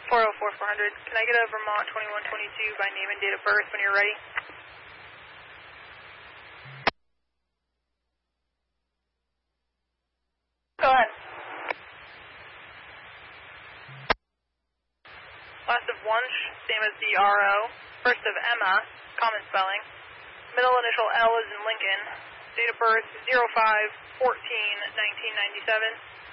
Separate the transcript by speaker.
Speaker 1: 404-400. Can I get a Vermont 2122 by name and date of birth when you're ready? Go ahead. Last of Wunsch, same as the RO. First of Emma, common spelling. Middle initial L is in Lincoln. Date of birth 05-14-1997.